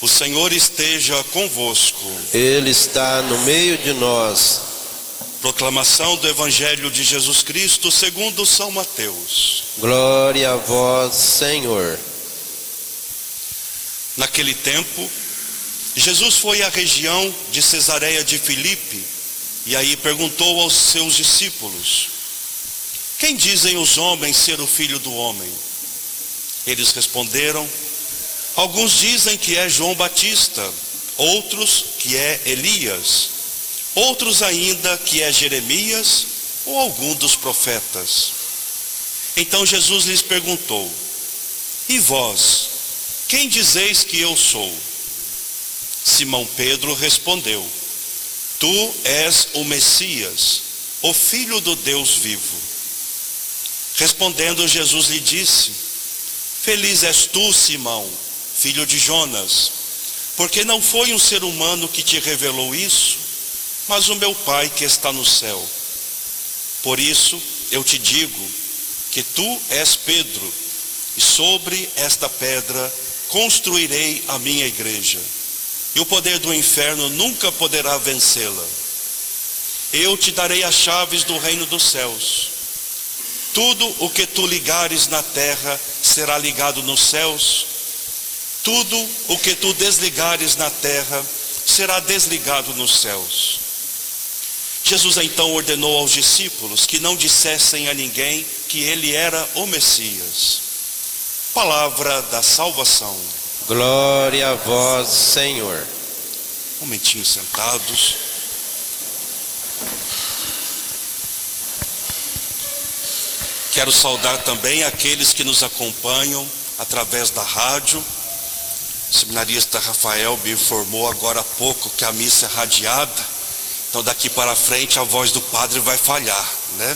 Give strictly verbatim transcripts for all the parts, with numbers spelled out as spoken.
O Senhor esteja convosco. Ele está no meio de nós. Proclamação do Evangelho de Jesus Cristo segundo São Mateus. Glória a vós, Senhor. Naquele tempo, Jesus foi à região de Cesareia de Filipe e aí perguntou aos seus discípulos: quem dizem os homens ser o Filho do Homem? Eles responderam: alguns dizem que é João Batista, outros que é Elias, outros ainda que é Jeremias ou algum dos profetas. Então Jesus lhes perguntou: e vós, quem dizeis que eu sou? Simão Pedro respondeu: tu és o Messias, o Filho do Deus vivo. Respondendo, Jesus lhe disse: feliz és tu, Simão, filho de Jonas, porque não foi um ser humano que te revelou isso, mas o meu Pai que está no céu. Por isso eu te digo que tu és Pedro, e sobre esta pedra construirei a minha igreja, e o poder do inferno nunca poderá vencê-la. Eu te darei as chaves do reino dos céus. Tudo o que tu ligares na terra será ligado nos céus. Tudo o que tu desligares na terra será desligado nos céus. Jesus então ordenou aos discípulos que não dissessem a ninguém que ele era o Messias. Palavra da salvação. Glória a vós, Senhor. Um momentinho sentados. Quero saudar também aqueles que nos acompanham através da rádio. O seminarista Rafael me informou agora há pouco que a missa é radiada, então daqui para frente a voz do padre vai falhar, né?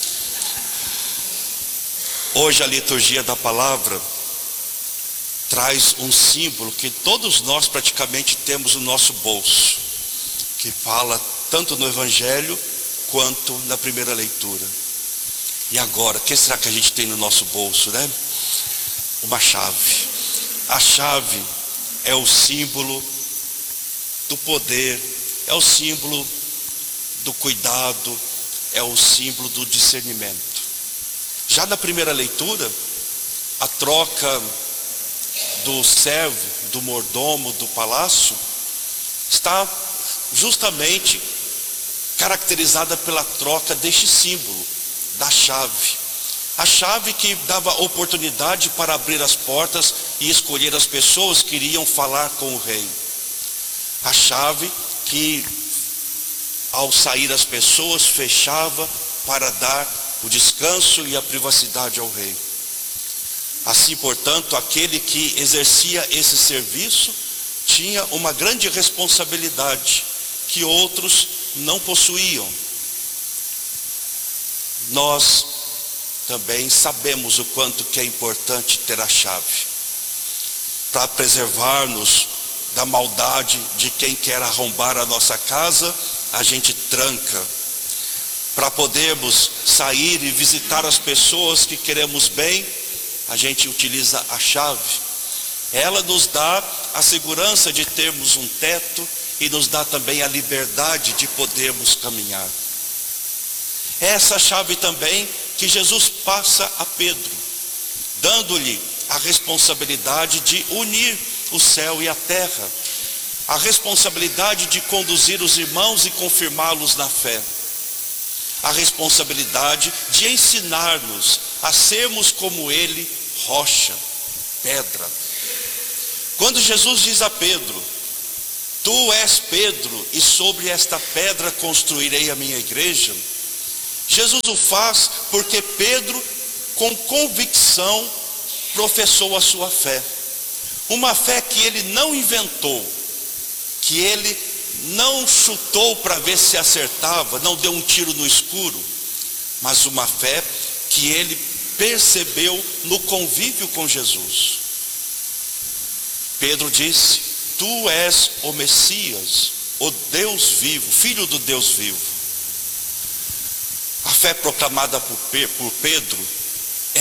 Hoje a liturgia da palavra traz um símbolo que todos nós praticamente temos no nosso bolso, que fala tanto no Evangelho quanto na primeira leitura. E agora, o que será que a gente tem no nosso bolso, né? Uma chave. A chave é o símbolo do poder, é o símbolo do cuidado, é o símbolo do discernimento. Já na primeira leitura, a troca do servo, do mordomo, do palácio, está justamente caracterizada pela troca deste símbolo, da chave. A chave que dava oportunidade para abrir as portas e escolher as pessoas que iriam falar com o rei. A chave que, ao sair as pessoas, fechava para dar o descanso e a privacidade ao rei. Assim, portanto, aquele que exercia esse serviço tinha uma grande responsabilidade que outros não possuíam. Nós também sabemos o quanto que é importante ter a chave para preservar-nos da maldade de quem quer arrombar a nossa casa. A gente tranca. Para podermos sair e visitar as pessoas que queremos bem, a gente utiliza a chave. Ela nos dá a segurança de termos um teto e nos dá também a liberdade de podermos caminhar. É essa chave também que Jesus passa a Pedro, dando-lhe a responsabilidade de unir o céu e a terra, a responsabilidade de conduzir os irmãos e confirmá-los na fé, a responsabilidade de ensinar-nos a sermos como ele, rocha, pedra. Quando Jesus diz a Pedro: tu és Pedro, e sobre esta pedra construirei a minha igreja, Jesus o faz porque Pedro, com convicção, professou a sua fé. Uma fé que ele não inventou, que ele não chutou para ver se acertava, não deu um tiro no escuro, mas uma fé que ele percebeu no convívio com Jesus. Pedro disse: tu és o Messias, o Deus vivo, Filho do Deus vivo. A fé proclamada por Pedro é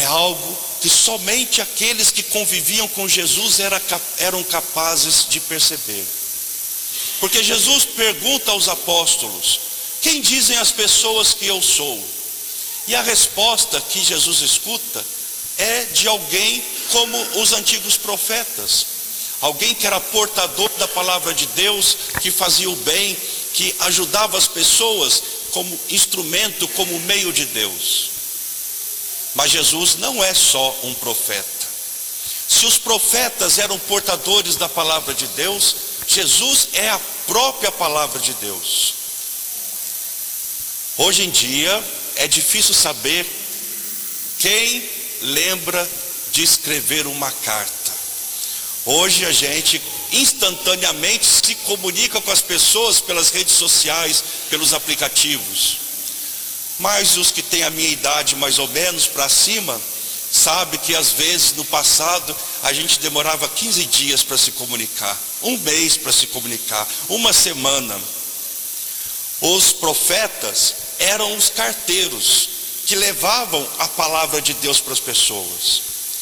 algo que somente aqueles que conviviam com Jesus era, eram capazes de perceber. Porque Jesus pergunta aos apóstolos: quem dizem as pessoas que eu sou? E a resposta que Jesus escuta é de alguém como os antigos profetas. Alguém que era portador da palavra de Deus, que fazia o bem, que ajudava as pessoas como instrumento, como meio de Deus. Mas Jesus não é só um profeta. Se os profetas eram portadores da palavra de Deus, Jesus é a própria palavra de Deus. Hoje em dia é difícil saber quem lembra de escrever uma carta. Hoje a gente instantaneamente se comunica com as pessoas pelas redes sociais, pelos aplicativos. Mas os que têm a minha idade mais ou menos para cima, sabe que às vezes no passado a gente demorava quinze dias para se comunicar, um mês para se comunicar, uma semana. Os profetas eram os carteiros que levavam a palavra de Deus para as pessoas.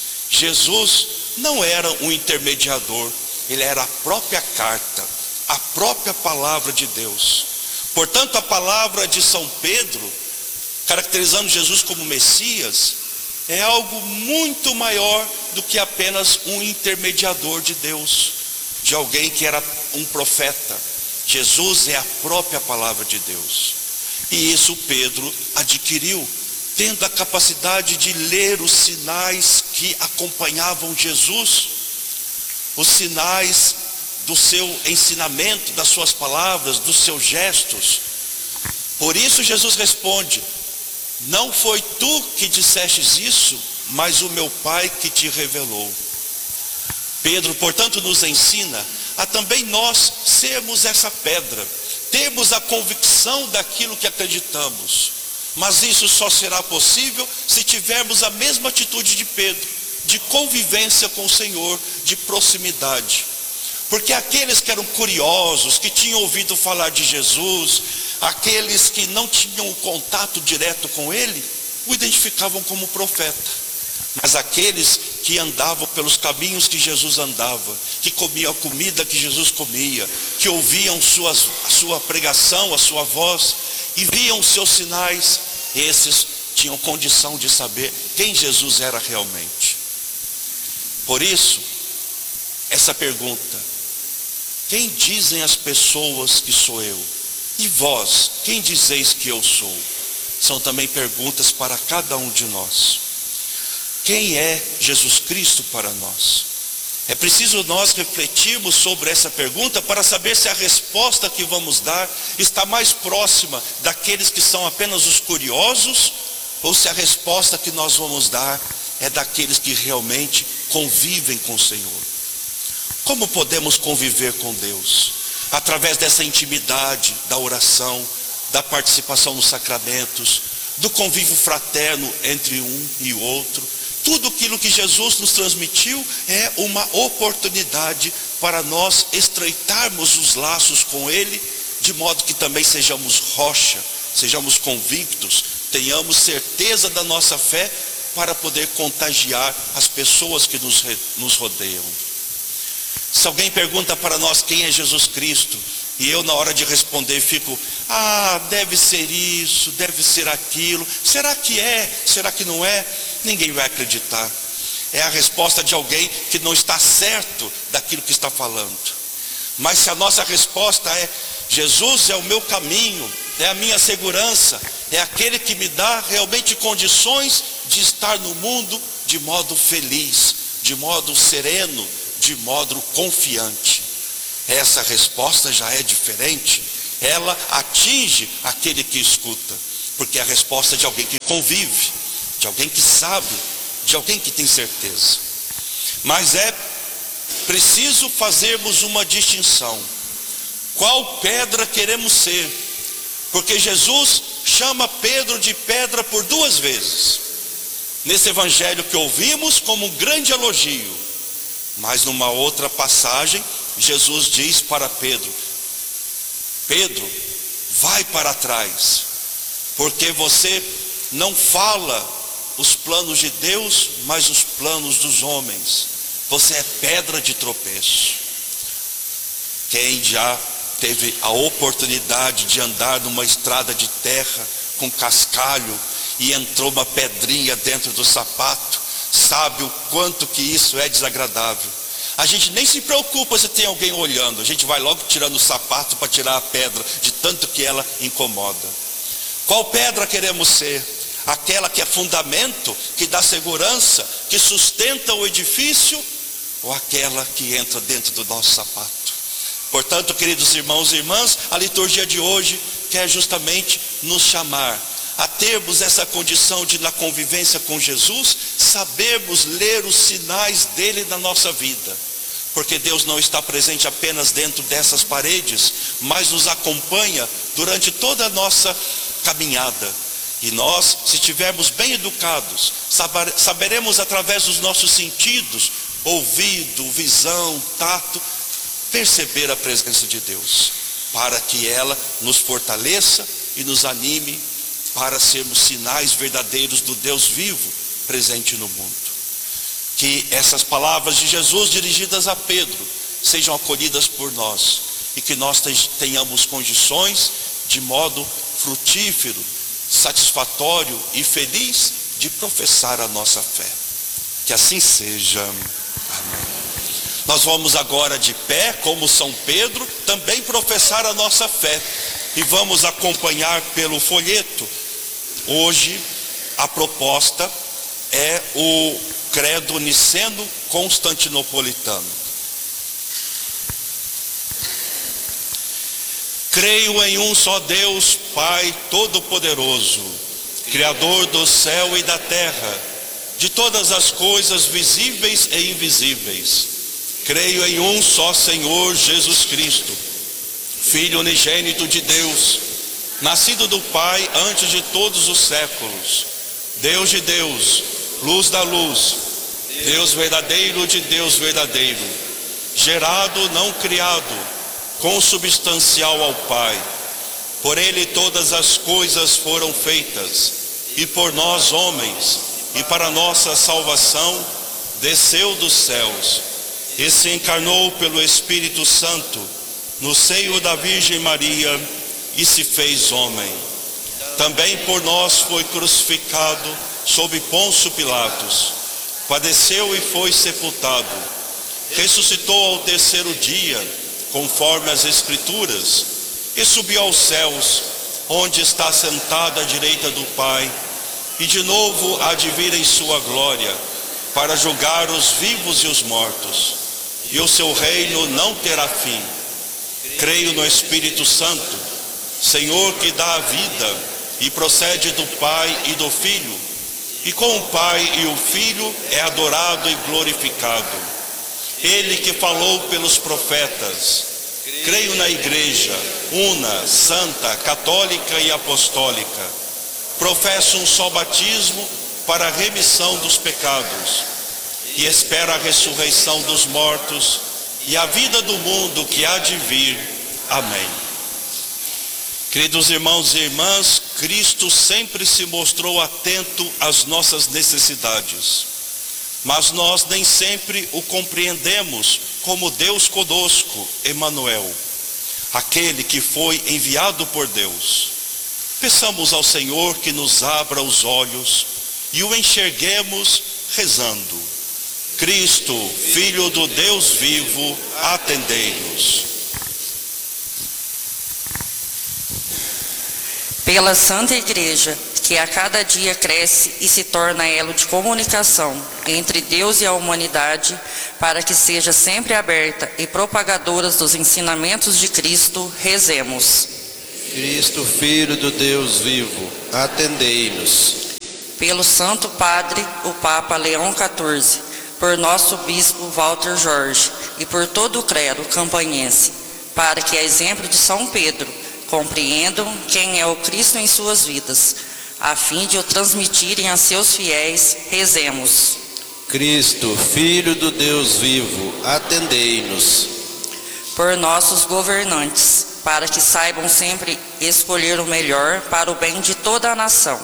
Jesus não era um intermediador, ele era a própria carta, a própria palavra de Deus. Portanto, a palavra de São Pedro, caracterizando Jesus como Messias, é algo muito maior do que apenas um intermediador de Deus, de alguém que era um profeta. Jesus é a própria palavra de Deus. E isso Pedro adquiriu, tendo a capacidade de ler os sinais que acompanhavam Jesus, os sinais do seu ensinamento, das suas palavras, dos seus gestos. Por isso Jesus responde: não foi tu que dissestes isso, mas o meu Pai que te revelou. Pedro, portanto, nos ensina a também nós sermos essa pedra, termos a convicção daquilo que acreditamos. Mas isso só será possível se tivermos a mesma atitude de Pedro, de convivência com o Senhor, de proximidade. Porque aqueles que eram curiosos, que tinham ouvido falar de Jesus, aqueles que não tinham o contato direto com ele, o identificavam como profeta. Mas aqueles que andavam pelos caminhos que Jesus andava, que comiam a comida que Jesus comia, que ouviam suas, a sua pregação, a sua voz, e viam os seus sinais, esses tinham condição de saber quem Jesus era realmente. Por isso, essa pergunta: quem dizem as pessoas que sou eu? E vós, quem dizeis que eu sou? São também perguntas para cada um de nós. Quem é Jesus Cristo para nós? É preciso nós refletirmos sobre essa pergunta para saber se a resposta que vamos dar está mais próxima daqueles que são apenas os curiosos, ou se a resposta que nós vamos dar é daqueles que realmente convivem com o Senhor. Como podemos conviver com Deus? Através dessa intimidade, da oração, da participação nos sacramentos, do convívio fraterno entre um e o outro. Tudo aquilo que Jesus nos transmitiu é uma oportunidade para nós estreitarmos os laços com Ele, de modo que também sejamos rocha, sejamos convictos, tenhamos certeza da nossa fé para poder contagiar as pessoas que nos, nos rodeiam. Se alguém pergunta para nós quem é Jesus Cristo, e eu na hora de responder fico, ah, deve ser isso, deve ser aquilo, será que é, será que não é? Ninguém vai acreditar. É a resposta de alguém que não está certo daquilo que está falando. Mas se a nossa resposta é: Jesus é o meu caminho, é a minha segurança, é aquele que me dá realmente condições de estar no mundo de modo feliz, de modo sereno, de modo confiante. Essa resposta já é diferente. Ela atinge aquele que escuta, porque é a resposta de alguém que convive, de alguém que sabe, de alguém que tem certeza. Mas é preciso fazermos uma distinção. Qual pedra queremos ser? Porque Jesus chama Pedro de pedra por duas vezes. Nesse evangelho que ouvimos como um grande elogio. Mas numa outra passagem, Jesus diz para Pedro: Pedro, vai para trás, porque você não fala os planos de Deus, mas os planos dos homens. Você é pedra de tropeço. Quem já teve a oportunidade de andar numa estrada de terra com cascalho e entrou uma pedrinha dentro do sapato, sabe o quanto que isso é desagradável. A gente nem se preocupa se tem alguém olhando, a gente vai logo tirando o sapato para tirar a pedra, de tanto que ela incomoda. Qual pedra queremos ser? Aquela que é fundamento, que dá segurança, que sustenta o edifício, ou aquela que entra dentro do nosso sapato? Portanto, queridos irmãos e irmãs, a liturgia de hoje quer justamente nos chamar a termos essa condição de, na convivência com Jesus, sabermos ler os sinais dele na nossa vida. Porque Deus não está presente apenas dentro dessas paredes, mas nos acompanha durante toda a nossa caminhada. E nós, se estivermos bem educados, saberemos através dos nossos sentidos, ouvido, visão, tato, perceber a presença de Deus, para que ela nos fortaleça e nos anime para sermos sinais verdadeiros do Deus vivo presente no mundo. Que essas palavras de Jesus dirigidas a Pedro sejam acolhidas por nós e que nós tenhamos condições de modo frutífero, satisfatório e feliz de professar a nossa fé. Que assim seja. Amém. Nós vamos agora de pé, como São Pedro, também professar a nossa fé. E vamos acompanhar pelo folheto. Hoje, a proposta é o Credo Niceno-Constantinopolitano. Creio em um só Deus, Pai Todo-Poderoso, Criador do céu e da terra, de todas as coisas visíveis e invisíveis. Creio em um só Senhor Jesus Cristo, Filho unigênito de Deus, nascido do Pai antes de todos os séculos, Deus de Deus, luz da luz, Deus verdadeiro de Deus verdadeiro, gerado, não criado, consubstancial ao Pai. Por ele todas as coisas foram feitas, e por nós homens, e para nossa salvação, desceu dos céus, e se encarnou pelo Espírito Santo, no seio da Virgem Maria, e se fez homem. Também por nós foi crucificado sob Pôncio Pilatos, padeceu e foi sepultado, ressuscitou ao terceiro dia, conforme as Escrituras, e subiu aos céus, onde está sentado à direita do Pai, e de novo há de vir em sua glória, para julgar os vivos e os mortos, e o seu reino não terá fim. Creio no Espírito Santo, Senhor que dá a vida, e procede do Pai e do Filho, e com o Pai e o Filho é adorado e glorificado. Ele que falou pelos profetas. Creio na Igreja, una, santa, católica e apostólica. Professo um só batismo para a remissão dos pecados, e espero a ressurreição dos mortos e a vida do mundo que há de vir. Amém. Queridos irmãos e irmãs, Cristo sempre se mostrou atento às nossas necessidades, mas nós nem sempre o compreendemos como Deus conosco, Emmanuel, aquele que foi enviado por Deus. Peçamos ao Senhor que nos abra os olhos e o enxerguemos rezando: Cristo, Filho do Deus vivo, atendei-nos. Pela Santa Igreja, que a cada dia cresce e se torna elo de comunicação entre Deus e a humanidade, para que seja sempre aberta e propagadora dos ensinamentos de Cristo, rezemos. Cristo, Filho do Deus vivo, atendei-nos. Pelo Santo Padre, o Papa Leão quatorze, por nosso Bispo Walter Jorge e por todo o clero campanhense, para que, a exemplo de São Pedro, compreendam quem é o Cristo em suas vidas, a fim de o transmitirem a seus fiéis, rezemos. Cristo, Filho do Deus vivo, atendei-nos. Por nossos governantes, para que saibam sempre escolher o melhor para o bem de toda a nação,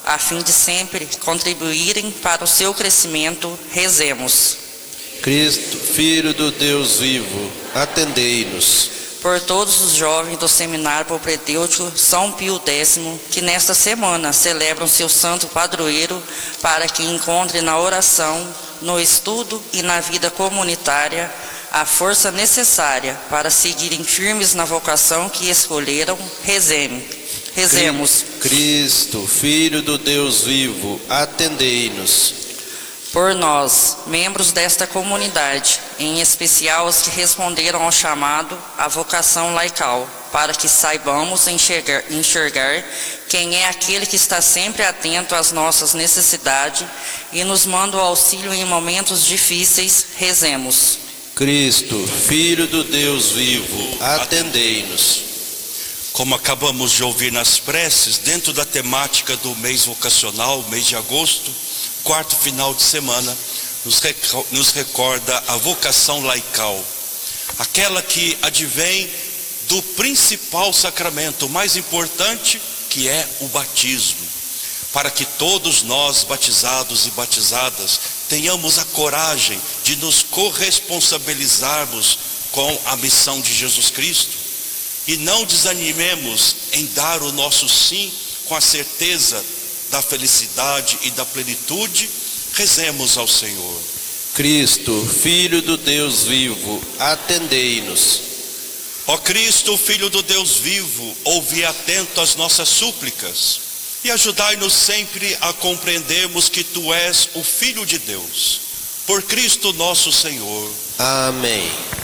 a fim de sempre contribuírem para o seu crescimento. Rezemos. Cristo, Filho do Deus vivo, atendei-nos. Por todos os jovens do Seminário Propedêutico São Pio X, que nesta semana celebram seu santo padroeiro, para que encontrem na oração, no estudo e na vida comunitária a força necessária para seguirem firmes na vocação que escolheram. Rezemos. Rezemos. Cristo, Filho do Deus vivo, atendei-nos. Por nós, membros desta comunidade, em especial os que responderam ao chamado à vocação laical, para que saibamos enxergar, enxergar quem é aquele que está sempre atento às nossas necessidades e nos manda o auxílio em momentos difíceis. Rezemos. Cristo, Filho do Deus vivo, atendei-nos. Como acabamos de ouvir nas preces, dentro da temática do mês vocacional, mês de agosto, quarto final de semana, nos, reco- nos recorda a vocação laical, aquela que advém do principal sacramento, o mais importante, que é o batismo, para que todos nós, batizados e batizadas, tenhamos a coragem de nos corresponsabilizarmos com a missão de Jesus Cristo e não desanimemos em dar o nosso sim com a certeza da felicidade e da plenitude. Rezemos ao Senhor. Cristo, Filho do Deus vivo, atendei-nos. Ó Cristo, Filho do Deus vivo, ouvi atento as nossas súplicas e ajudai-nos sempre a compreendermos que Tu és o Filho de Deus. Por Cristo nosso Senhor. Amém.